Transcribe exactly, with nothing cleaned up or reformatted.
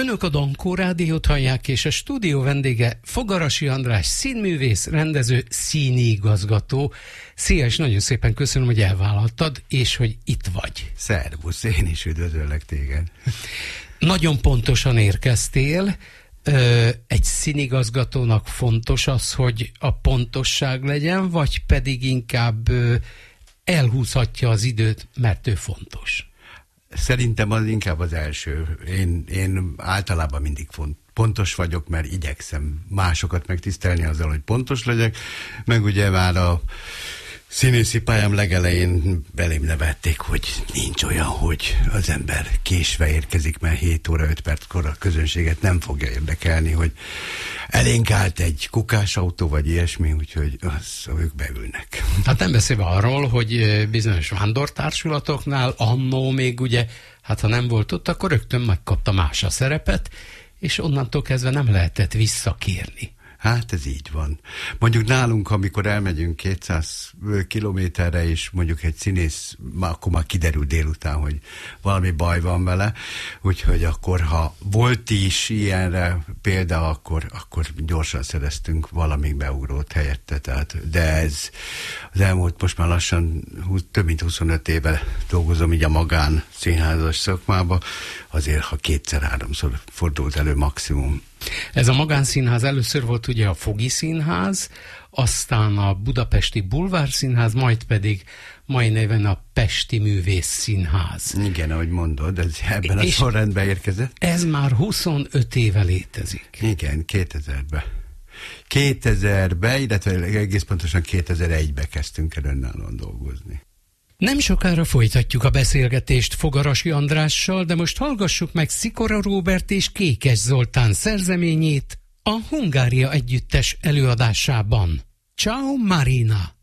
Önök a Dankó Rádiót hallják, és a stúdió vendége Fogarasi András színművész, rendező, színigazgató. Szia, és nagyon szépen köszönöm, hogy elvállaltad, és hogy itt vagy. Szervusz, én is üdvözöllek téged. Nagyon pontosan érkeztél. Egy színigazgatónak fontos az, hogy a pontosság legyen, vagy pedig inkább elhúzhatja az időt, mert ő fontos? Szerintem az inkább az első. Én, én általában mindig font, pontos vagyok, mert igyekszem másokat megtisztelni azzal, hogy pontos legyek. Meg ugye már a színészi pályám legelején belém nevették, hogy nincs olyan, hogy az ember késve érkezik, mert hét óra öt perckor a közönséget nem fogja érdekelni, hogy elénk állt egy kukásautó, vagy ilyesmi, úgyhogy az, ők beülnek. Hát nem beszélve arról, hogy bizonyos vándortársulatoknál annó még ugye, hát ha nem volt ott, akkor rögtön megkapta más a szerepet, és onnantól kezdve nem lehetett visszakérni. Hát ez így van. Mondjuk nálunk, amikor elmegyünk kétszáz kilométerre, és mondjuk egy színész, akkor már kiderül délután, hogy valami baj van vele, úgyhogy akkor, ha volt is ilyenre példa, akkor, akkor gyorsan szereztünk valami beugrót helyette. Tehát, de ez az elmúlt, most már lassan több mint huszonöt éve dolgozom így a magán színházas szakmába, azért, ha kétszer-háromszor fordult elő maximum. Ez a magánszínház először volt ugye a Fogi Színház, aztán a Budapesti Bulvár Színház, majd pedig mai néven a Pesti Művész Színház. Igen, ahogy mondod, ez ebben a sorrendben érkezett. Ez már huszonöt éve létezik. Igen, kétezerben. kétezerben, illetve egész pontosan kétezer-egyben kezdtünk el önállóan dolgozni. Nem sokára folytatjuk a beszélgetést Fogarasi Andrással, de most hallgassuk meg Szikora Róbert és Kékes Zoltán szerzeményét a Hungária együttes előadásában. Ciao Marina!